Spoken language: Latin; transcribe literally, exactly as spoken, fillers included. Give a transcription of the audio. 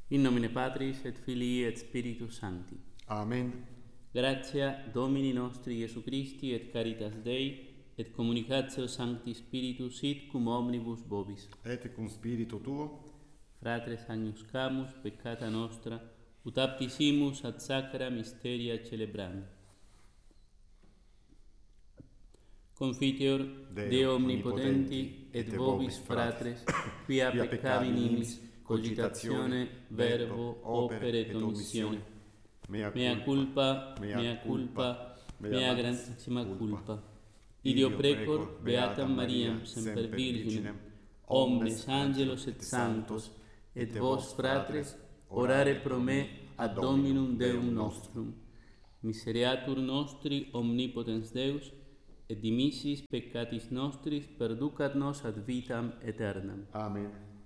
In nomine Patris et Filii et Spiritus Sancti. Amen. Gratia Domini nostri Iesu Christi et caritas Dei et communicatio Sancti Spiritus sit cum omnibus vobis. Et cum spiritu tuo, Fratres agnus camus peccata nostra, ut aptisimus ad sacra mysteria celebrandi. Confiteor Deo, Deo omnipotenti et vobis fratres, quia peccavi nimis, cogitatione, verbo, opere et omissione. mea Mea culpa, mea culpa, mea grandissima culpa. Ideo precor beatam Mariam semper Virginem, omnes angelos et sanctos, et vos fratres, orare pro me ad Dominum Deum nostrum. Misereatur nostri omnipotens Deus, et dimissis peccatis nostris perducat nos ad vitam aeternam. Amen.